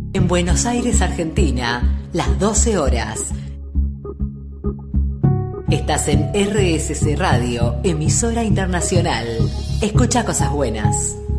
En Buenos Aires, Argentina, las 12 horas. Estás en RSC Radio, emisora internacional. Escucha cosas buenas.